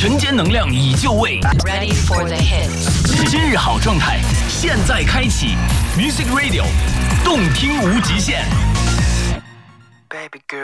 晨间能量已就位 Ready for the hits。 今日好状态，现在开启 Music Radio， 动听无极限。 Baby girl,